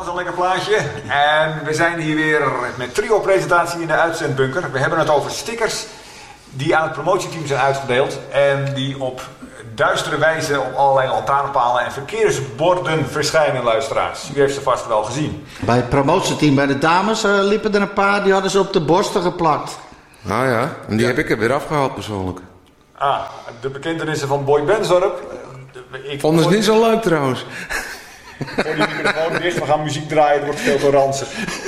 is een lekker plaatje. En we zijn hier weer met trio-presentatie in de uitzendbunker. We hebben het over stickers die aan het promotieteam zijn uitgedeeld. En die op duistere wijze op allerlei lantaarnpalen en verkeersborden verschijnen, luisteraars. U heeft ze vast wel gezien. Bij het promotieteam bij de dames liepen er een paar, die hadden ze op de borsten geplakt. Ah ja, en die heb ik er weer afgehaald persoonlijk. Ah, de bekentenissen van Boy Bensdorp. Vond het niet zo leuk trouwens. Voor die microfoon dicht, we gaan muziek draaien, het wordt veel te ranzig.